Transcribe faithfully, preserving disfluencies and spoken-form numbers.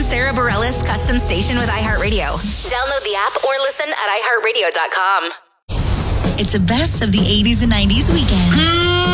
Sarah Bareilles custom station with iHeartRadio. Download the app or listen at i heart radio dot com. It's a best of the eighties and nineties weekend.